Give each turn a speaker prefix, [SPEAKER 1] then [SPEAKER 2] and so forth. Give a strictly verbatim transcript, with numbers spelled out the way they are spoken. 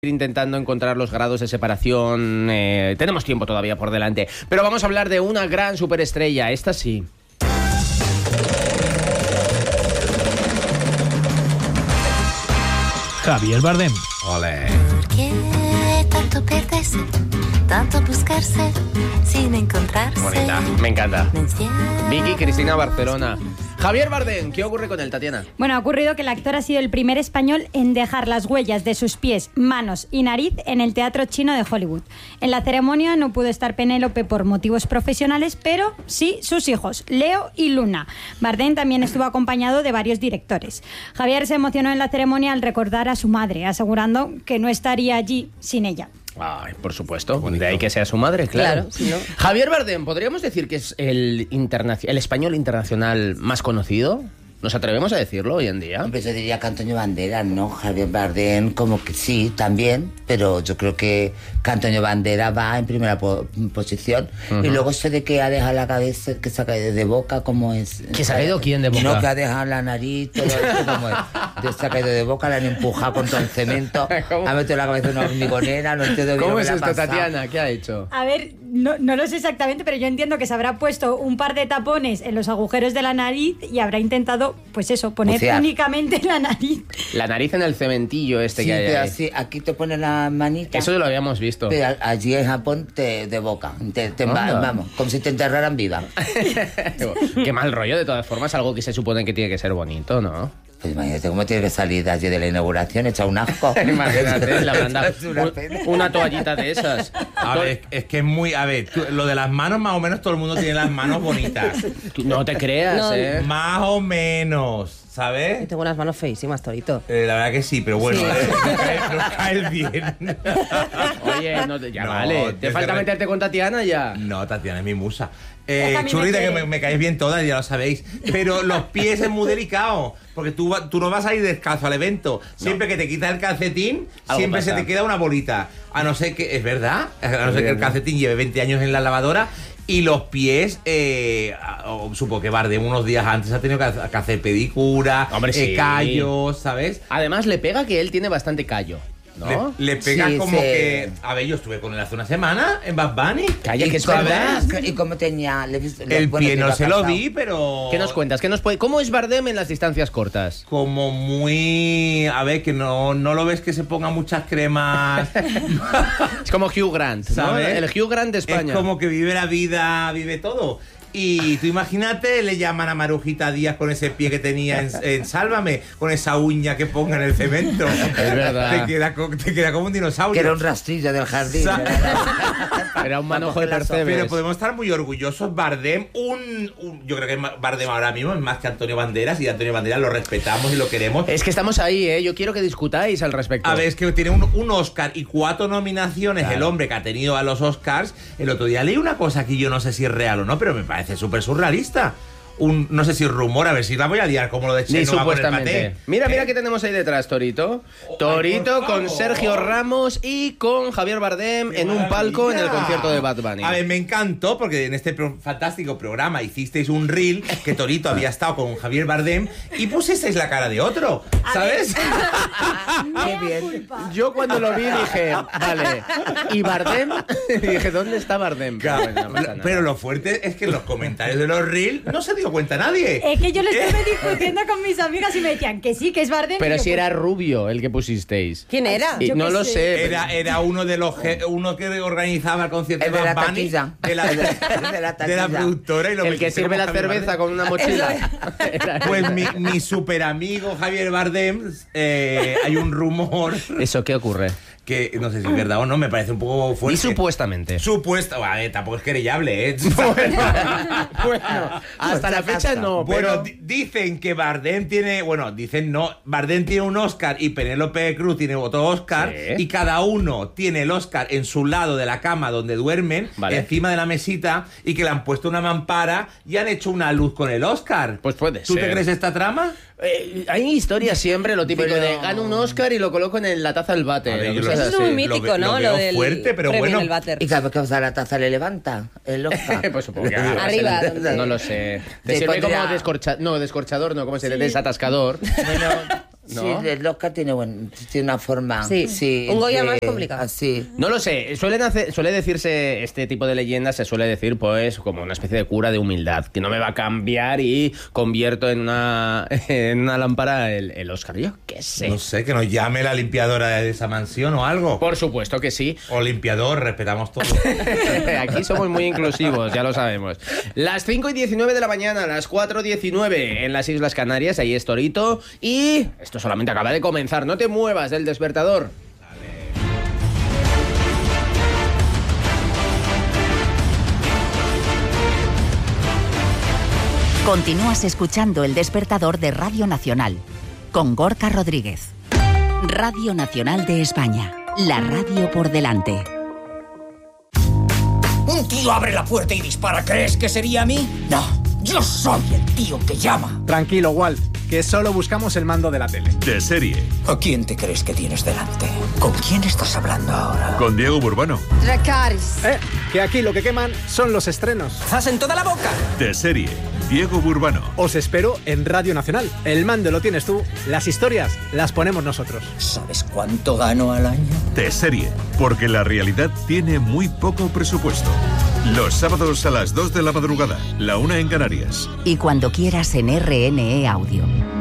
[SPEAKER 1] intentando encontrar los grados de separación. Eh, tenemos tiempo todavía por delante. Pero vamos a hablar de una gran superestrella. Esta sí.
[SPEAKER 2] Javier Bardem.
[SPEAKER 1] Ole.
[SPEAKER 3] ¿Por qué tanto perderse, tanto buscarse sin encontrarse?
[SPEAKER 1] Bonita, me encanta.
[SPEAKER 3] Me encierra.
[SPEAKER 1] Vicky Cristina Barcelona. Javier Bardem, ¿qué ocurre con él, Tatiana?
[SPEAKER 4] Bueno, ha ocurrido que el actor ha sido el primer español en dejar las huellas de sus pies, manos y nariz en el Teatro Chino de Hollywood. En la ceremonia no pudo estar Penélope por motivos profesionales, pero sí sus hijos, Leo y Luna. Bardem también estuvo acompañado de varios directores. Javier se emocionó en la ceremonia al recordar a su madre, asegurando que no estaría allí sin ella.
[SPEAKER 1] Ay, por supuesto, de ahí que sea su madre, claro.
[SPEAKER 5] Claro, si no.
[SPEAKER 1] Javier Bardem, ¿podríamos decir que es el, internaci- el español internacional más conocido? ¿Nos atrevemos a decirlo hoy en día?
[SPEAKER 6] Pues yo diría que Antonio Banderas, ¿no? Javier Bardem, como que sí, también, pero yo creo que, que Antonio Banderas va en primera po- posición. Uh-huh. Y luego eso de que ha dejado la cabeza, que se ha caído de boca, ¿cómo es?
[SPEAKER 1] ¿Que se ha caído quién de boca?
[SPEAKER 6] No, que ha dejado la nariz, todo esto, ¿cómo es? De- Se ha caído de boca, la han empujado contra un cemento,
[SPEAKER 1] ¿Cómo?
[SPEAKER 6] ha metido la cabeza en una hormigonera, no entiendo bien
[SPEAKER 1] ¿Cómo
[SPEAKER 6] lo que
[SPEAKER 1] es
[SPEAKER 6] le ha
[SPEAKER 1] esto,
[SPEAKER 6] pasado.
[SPEAKER 1] Tatiana? ¿Qué ha hecho?
[SPEAKER 4] A ver, no, no lo sé exactamente, pero yo entiendo que se habrá puesto un par de tapones en los agujeros de la nariz y habrá intentado, pues eso, poner
[SPEAKER 6] Bucear.
[SPEAKER 4] únicamente la nariz.
[SPEAKER 1] La nariz en el cementillo este
[SPEAKER 6] Sí,
[SPEAKER 1] que hay
[SPEAKER 6] pero
[SPEAKER 1] ahí.
[SPEAKER 6] así, aquí te ponen la manita.
[SPEAKER 1] Eso lo habíamos visto.
[SPEAKER 6] Pero a- allí en Japón te de boca, te, te
[SPEAKER 1] Anda.
[SPEAKER 6] vamos, como si te enterraran viva.
[SPEAKER 1] Qué mal rollo, de todas formas, algo que se supone que tiene que ser bonito, ¿no?
[SPEAKER 6] Pues imagínate cómo tiene que salir de allí de la inauguración, hecha un asco.
[SPEAKER 1] Imagínate, la verdad,
[SPEAKER 6] Es una
[SPEAKER 1] un-
[SPEAKER 6] pena.
[SPEAKER 1] una toallita de esas.
[SPEAKER 2] A ver, es que es muy... A ver, tú- lo de las manos, más o menos todo el mundo tiene las manos bonitas.
[SPEAKER 1] No te creas,
[SPEAKER 5] No.
[SPEAKER 1] ¿eh?
[SPEAKER 2] Más o menos, ¿sabes?
[SPEAKER 5] Tengo unas manos feísimas, Torito.
[SPEAKER 2] Eh, la verdad que sí, pero bueno,
[SPEAKER 5] Sí.
[SPEAKER 2] eh, no cae, no cae bien.
[SPEAKER 1] Oye, no te, ya
[SPEAKER 2] No,
[SPEAKER 1] vale. ¿Te
[SPEAKER 2] desde
[SPEAKER 1] falta
[SPEAKER 2] re-
[SPEAKER 1] meterte con Tatiana ya?
[SPEAKER 2] No, Tatiana es mi musa. Eh,
[SPEAKER 4] Esa a mí me
[SPEAKER 2] churrita, que
[SPEAKER 4] quiere.
[SPEAKER 2] me, me caéis bien todas, ya lo sabéis. Pero los pies es muy delicado. Porque tú, va- tú no vas a ir descalzo al evento. Siempre que te quitas el calcetín,
[SPEAKER 1] Algo
[SPEAKER 2] siempre
[SPEAKER 1] pasa.
[SPEAKER 2] se te queda una bolita. A no ser que, es verdad, a no ser que el calcetín lleve veinte años en la lavadora. Y los pies, eh, oh, supongo que Bardem unos días antes ha tenido que ha- que hacer pedicura,
[SPEAKER 1] Hombre, sí.
[SPEAKER 2] eh, callos, ¿sabes?
[SPEAKER 1] Además, le pega que él tiene bastante callo, ¿no?
[SPEAKER 2] Le, le pega
[SPEAKER 6] Sí,
[SPEAKER 2] como
[SPEAKER 6] sí.
[SPEAKER 2] que... A ver, yo estuve con él hace una semana en Bad Bunny.
[SPEAKER 1] Calla, que es
[SPEAKER 6] cómo-
[SPEAKER 1] verdad.
[SPEAKER 6] Y cómo tenía... le he visto-
[SPEAKER 2] El
[SPEAKER 6] bueno,
[SPEAKER 2] pie
[SPEAKER 6] que
[SPEAKER 2] no
[SPEAKER 6] iba
[SPEAKER 2] se lo
[SPEAKER 6] casado.
[SPEAKER 2] vi, pero...
[SPEAKER 1] ¿Qué nos cuentas? ¿Qué nos puede... ¿Cómo es Bardem en las distancias cortas?
[SPEAKER 2] Como muy... A ver, que no, no lo ves que se ponga muchas cremas.
[SPEAKER 1] Es como Hugh Grant, ¿no?
[SPEAKER 2] ¿Sabes?
[SPEAKER 1] El Hugh Grant de España.
[SPEAKER 2] Es como que vive la vida, vive todo. Y tú imagínate, le llaman a Marujita Díaz con ese pie que tenía en, en Sálvame, con esa uña que ponga en el cemento.
[SPEAKER 1] Es verdad.
[SPEAKER 2] Te queda, co- te queda como un dinosaurio.
[SPEAKER 6] Que era un rastrillo del jardín.
[SPEAKER 2] Sa-
[SPEAKER 1] Era un manojo de
[SPEAKER 6] Para coger la
[SPEAKER 1] percebes.
[SPEAKER 2] Pero podemos estar muy orgullosos. Bardem, un, un- yo creo que Bardem ahora mismo es más que Antonio Banderas, y Antonio Banderas lo respetamos y lo queremos.
[SPEAKER 1] Es que estamos ahí, ¿eh? Yo quiero que discutáis al respecto.
[SPEAKER 2] A ver, es que tiene un, un Oscar y cuatro nominaciones,
[SPEAKER 1] Claro.
[SPEAKER 2] el hombre que ha tenido a los Oscars. El otro día leí una cosa que yo no sé si es real o no, pero me parece súper surrealista. Un, no sé si rumor, a ver si la voy a liar como lo de
[SPEAKER 1] Ni
[SPEAKER 2] Cheno va con el
[SPEAKER 1] supuestamente.
[SPEAKER 2] paté.
[SPEAKER 1] Mira, mira
[SPEAKER 2] ¿Eh?
[SPEAKER 1] que tenemos ahí detrás, Torito.
[SPEAKER 2] Oh,
[SPEAKER 1] Torito
[SPEAKER 2] ay, por
[SPEAKER 1] con
[SPEAKER 2] favor.
[SPEAKER 1] Sergio Ramos y con Javier Bardem
[SPEAKER 2] ¡Qué
[SPEAKER 1] en un
[SPEAKER 2] maravilla!
[SPEAKER 1] palco en el concierto de Bad Bunny.
[SPEAKER 2] A ver, me encantó porque en este pro- fantástico programa hicisteis un reel que Torito había estado con Javier Bardem y pusisteis la cara de otro, ¿sabes?
[SPEAKER 6] Qué bien.
[SPEAKER 1] Yo cuando lo vi dije, vale, ¿y Bardem? Y dije, ¿dónde está Bardem? Pero, bueno, no pasa nada.
[SPEAKER 2] Pero lo fuerte es que en los comentarios de los reels no se dio cuenta nadie.
[SPEAKER 4] Es que yo lo estuve discutiendo con mis amigas y me decían que sí, que es Bardem.
[SPEAKER 1] Pero
[SPEAKER 4] y yo,
[SPEAKER 1] si
[SPEAKER 4] pues,
[SPEAKER 1] era rubio el que pusisteis.
[SPEAKER 5] ¿Quién era?
[SPEAKER 1] Y
[SPEAKER 4] Yo
[SPEAKER 1] no
[SPEAKER 4] qué
[SPEAKER 1] lo
[SPEAKER 4] sé.
[SPEAKER 1] sé.
[SPEAKER 2] Era, era uno de los ge- uno que organizaba el concierto
[SPEAKER 6] El
[SPEAKER 2] de
[SPEAKER 6] de la
[SPEAKER 2] Bad Bunny,
[SPEAKER 6] taquilla.
[SPEAKER 2] de la,
[SPEAKER 6] El de-
[SPEAKER 2] de
[SPEAKER 6] el de la
[SPEAKER 2] la
[SPEAKER 6] taquilla.
[SPEAKER 2] productora y lo
[SPEAKER 1] El que
[SPEAKER 2] metiste
[SPEAKER 1] sirve
[SPEAKER 2] como
[SPEAKER 1] la
[SPEAKER 2] Javier
[SPEAKER 1] cerveza
[SPEAKER 2] Bardem.
[SPEAKER 1] con una mochila. Era
[SPEAKER 2] Pues
[SPEAKER 1] ese.
[SPEAKER 2] mi, mi super amigo Javier Bardem, eh, hay un rumor
[SPEAKER 1] ¿Eso qué ocurre?
[SPEAKER 2] que no sé si es verdad o no, me parece un poco
[SPEAKER 1] Y
[SPEAKER 2] fuerte.
[SPEAKER 1] supuestamente.
[SPEAKER 2] Supuesto, a ver, tampoco es querellable, ¿eh?
[SPEAKER 1] Bueno, hasta la fecha no,
[SPEAKER 2] Bueno,
[SPEAKER 1] pero...
[SPEAKER 2] di- dicen que Bardem tiene, bueno, dicen no, Bardem tiene un Oscar y Penélope Cruz tiene otro Oscar,
[SPEAKER 1] Sí.
[SPEAKER 2] y cada uno tiene el Oscar en su lado de la cama donde duermen,
[SPEAKER 1] Vale.
[SPEAKER 2] encima de la mesita, y que le han puesto una mampara y han hecho una luz con el Oscar.
[SPEAKER 1] Pues puede
[SPEAKER 2] ¿Tú
[SPEAKER 1] ser.
[SPEAKER 2] te crees esta trama?
[SPEAKER 1] Eh, hay historias siempre, lo típico
[SPEAKER 6] Pero-
[SPEAKER 1] de gano un Oscar y lo coloco en la taza del váter.
[SPEAKER 2] A ver, yo
[SPEAKER 1] cosas
[SPEAKER 2] lo-
[SPEAKER 5] Eso es
[SPEAKER 1] así.
[SPEAKER 5] muy
[SPEAKER 2] Lo
[SPEAKER 5] mítico,
[SPEAKER 2] ve-
[SPEAKER 5] ¿no?
[SPEAKER 2] lo veo
[SPEAKER 5] del
[SPEAKER 2] fuerte, pero
[SPEAKER 5] premio
[SPEAKER 2] bueno.
[SPEAKER 5] en el váter.
[SPEAKER 6] Y cada vez que usa la taza le levanta el Oscar.
[SPEAKER 1] Pues supongo que
[SPEAKER 5] Arriba, donde-
[SPEAKER 1] no lo sé. Te
[SPEAKER 6] Te
[SPEAKER 1] sirve
[SPEAKER 6] pondría-
[SPEAKER 1] como descorcha... no, descorchador, no, como se dice, desatascador.
[SPEAKER 6] Bueno,
[SPEAKER 1] ¿no?
[SPEAKER 6] Sí, el Oscar tiene, buen, tiene una forma.
[SPEAKER 5] Sí,
[SPEAKER 6] sí
[SPEAKER 5] un Goya
[SPEAKER 6] de-
[SPEAKER 5] más complicado.
[SPEAKER 6] Así.
[SPEAKER 1] No lo sé, suelen hacer, suele decirse, este tipo de leyendas se suele decir pues como una especie de cura de humildad, que no me va a cambiar y convierto en una, en una lámpara el, el Oscar. Yo qué sé.
[SPEAKER 2] No sé, que nos llame la limpiadora de esa mansión o algo.
[SPEAKER 1] Por supuesto que sí.
[SPEAKER 2] O limpiador, respetamos todo.
[SPEAKER 1] Aquí somos muy inclusivos, ya lo sabemos. Las cinco y diecinueve de la mañana, las cuatro y diecinueve en las Islas Canarias, ahí es Torito. Y esto solamente acaba de comenzar, no te muevas del despertador.
[SPEAKER 7] Continúas escuchando El Despertador de Radio Nacional, con Gorka Rodríguez. Radio Nacional de España, la radio por delante.
[SPEAKER 8] Un tío abre la puerta y dispara. ¿Crees que sería a mí? No, yo soy el tío que llama.
[SPEAKER 9] Tranquilo, Walt, que solo buscamos el mando de la tele.
[SPEAKER 10] De serie.
[SPEAKER 8] ¿A quién te crees que tienes delante? ¿Con quién estás hablando ahora?
[SPEAKER 10] Con Diego Burbano.
[SPEAKER 5] Dracarys.
[SPEAKER 9] Eh, que aquí lo que queman son los estrenos.
[SPEAKER 8] ¡Zas en toda la boca!
[SPEAKER 10] De serie. Diego Burbano.
[SPEAKER 9] Os espero en Radio Nacional. El mando lo tienes tú, las historias las ponemos nosotros.
[SPEAKER 8] ¿Sabes cuánto gano al año?
[SPEAKER 10] De serie. Porque la realidad tiene muy poco presupuesto. Los sábados a las dos de la madrugada, la una en Canarias.
[SPEAKER 7] Y cuando quieras en R N E Audio.